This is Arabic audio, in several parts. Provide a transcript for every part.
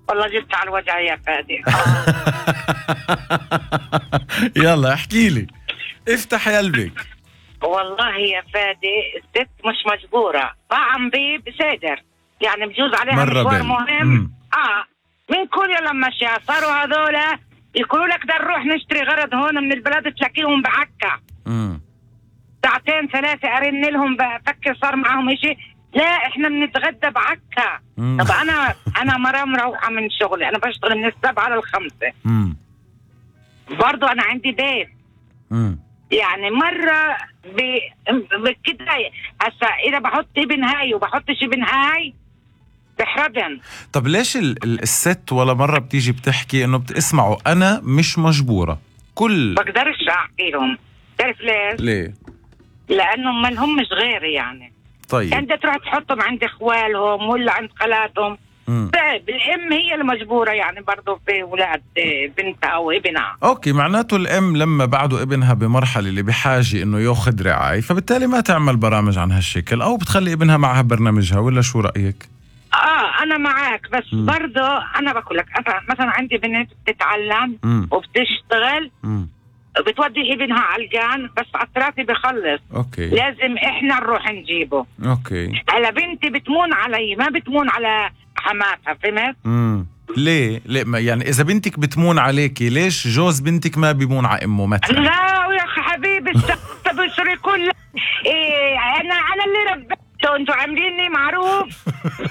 والله جبت على الوجع يا فادي. يلا احكي لي، افتح قلبك. والله يا فادي الست مش مجبورة، طعم بيه بصدر، يعني بجوز عليها مشوار مهم. من كل يوم ماشية صاروا هذول يقولوا لك ده نروح نشتري غرض هون من البلد، تلاقيهم بعكا ساعتين ثلاثة أرن لهم بفكر صار معهم إشي، لا إحنا بنتغدى بعكا. طب أنا مرة مروحة من شغلي، أنا بشتغل من 7 ل5. برضو أنا عندي بيت. يعني مرة بكده هسا إذا بحط ابن هاي وبحطش ابن هاي بحرجن. طب ليش الست ولا مرة بتيجي بتحكي إنه بتسمعوا أنا مش مجبورة؟ بقدرش أحكي لهم. تعرف ليش؟ ليه؟ لأنه ما لهمش غيري يعني. طيب أنت تروح تحطهم عند إخوالهم ولا عند خالاتهم. طيب الأم هي المجبورة يعني برضو في ولاد بنتها أو ابنها. أوكي، معناته الأم لما بعده ابنها بمرحلة اللي بحاجة إنه يأخذ رعاية، فبالتالي ما تعمل برامج عن هالشكل، أو بتخلي ابنها معها برنامجها، ولا شو رأيك؟ أنا معك، بس برضو أنا بقول لك أنا مثلا عندي بنت بتتعلم وبتشتغل بتودي ابنها على الجان، بس عطراتي بخلص. أوكي. لازم إحنا نروح نجيبه. أوكي. على بنتي بتمون علي، ما بتمون على حماتها، فهمت؟ ليه يعني إذا بنتك بتمون عليكي، ليش جوز بنتك ما بيمون على أمه مثلا؟ لا يا أخي حبيبي بشري كل أنا اللي ربيته، أنتوا عامليني معروف.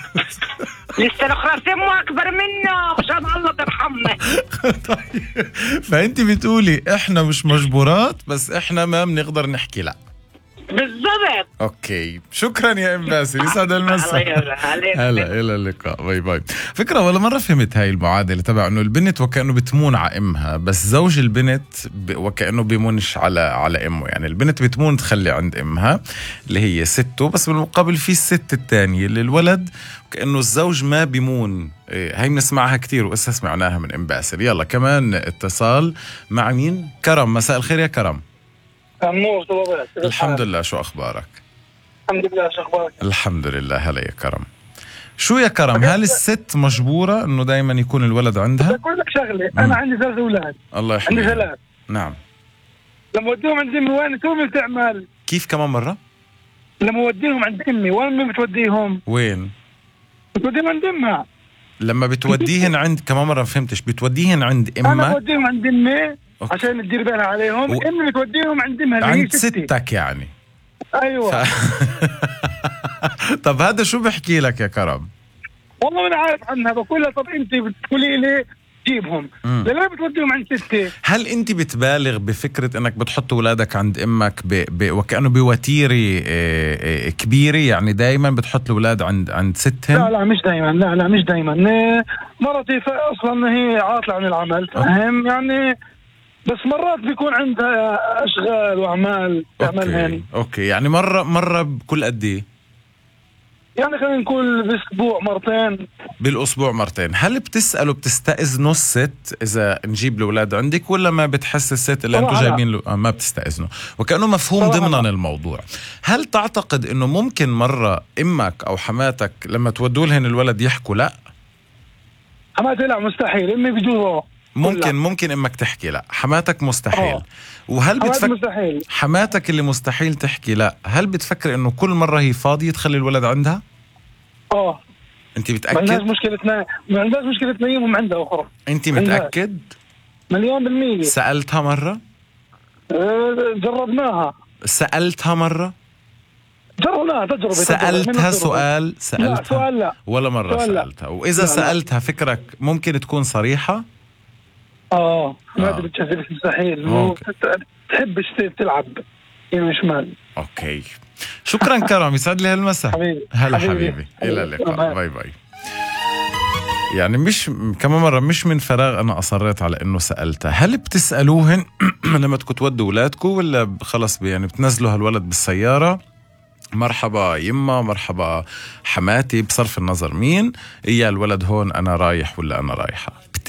لسه الأخرى سمه أكبر منه عشان الله ترحمنا. طيب فأنت بتقولي إحنا مش مجبورات، بس إحنا ما بنقدر نحكي لا. بالضبط. اوكي، شكرا يا ام باسل، يسعد المساء. هلا، الى اللقاء، باي باي. فكره ولا مره فهمت هاي المعادله تبع انه البنت وكانه بتمون على امها، بس زوج البنت وكانه بيمونش على امه، يعني البنت بتمون تخلي عند امها اللي هي سته، بس بالمقابل في الست الثانيه اللي الولد كانه الزوج ما بيمون. هاي بنسمعها كتير وإسا سمعناها من ام باسل. يلا كمان اتصال مع مين؟ كرم، مساء الخير يا كرم. النور، الحمد لله، شو أخبارك؟ الحمد لله، شو أخبارك؟ الحمد لله. هلا يا كرم، شو يا كرم، هل الست مجبورة إنه دايما يكون الولد عندها؟ أقول لك شغلة، أنا عندي 3 أولاد. الله يحميك. عندي 3. نعم. لما وديهم عند أمي وين تومي بتعمل؟ كيف كمان مرة؟ لما وديهم عند أمي وين أمي بتوديهم؟ وين؟ بتوديهم عند أمها. لما بتوديهن عند كمان مرة فهمتش، بتوديهن عند أمك؟ أنا بوديهم عند أمي عشان تدير بالها عليهم. أمي بتوديهم عند أمها عند ستك يعني. أيوة. طب هذا شو بحكي لك يا كرم؟ والله أنا عارف عنها، بقول لها طب أنت بتقولي لي جيبهم، ليه بتوديهم عند ستي؟ هل أنت بتبالغ بفكرة إنك بتحط أولادك عند أمك وكأنه بوتيرة كبيرة، يعني دايما بتحط الأولاد عند ستهم؟ لا مش دايما، لا مش دايما. مرتي أصلا هي عاطلة عن العمل، فاهم يعني، بس مرات بيكون عندها أشغال وأعمال تعملهن. أوكي، يعني مرة بكل قد إيه؟ يعني خلينا نقول بالأسبوع مرتين. بالأسبوع مرتين. هل بتسألوا بتستأذنوا الست إذا نجيب الأولاد عندك، ولا ما بتحس الست اللي أنتوا جايبين ما بتستأذنوا؟ وكأنه مفهوم ضمنا الموضوع. هل تعتقد إنه ممكن مرة إمك أو حماتك لما تودوا لهن الولد يحكوا لا؟ حماتي لا، مستحيل. أمي بجوز ممكن إمك تحكي لا، حماتك مستحيل. وهل مستحيل. حماتك اللي مستحيل تحكي لا، هل بتفكر إنه كل مرة هي فاضية تخلي الولد عندها؟ أنت متأكد؟ ما عندهاش مشكلة تنيمهم عندها أخرى. أنت متأكد؟ 100%. سألتها مرة؟ جربناها. سألتها مرة؟ جربناها تجربة. سألتها سؤال؟ لا سؤال لا. ولا مرة سألتها؟ وإذا لا سألتها فكرك ممكن تكون صريحة؟ ما بتشوفش مستحيل. تحبش تلعب يمين شمال. اوكي، شكرا كرم، يسعد لي هالمساء. هلا حبيبي، الى اللقاء، باي باي. يعني مش كمان مرة مش من فراغ أنا أصريت على إنه سألتها. هل بتسألوهن لما تودوا أولادكم، ولا خلص يعني بتنزلوا هالولد بالسيارة مرحبا يما مرحبا حماتي، بصرف النظر مين يا الولد هون، أنا رايح ولا أنا رايحة؟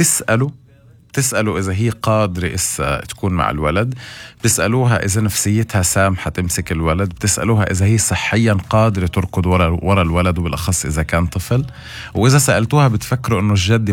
بتسألوا إذا هي قادرة تكون مع الولد، بتسألوها إذا نفسيتها سامحة تمسك الولد، بتسألوها إذا هي صحيا قادرة تركض ورا الولد، وبالأخص إذا كان طفل. وإذا سألتوها بتفكروا إنه الجد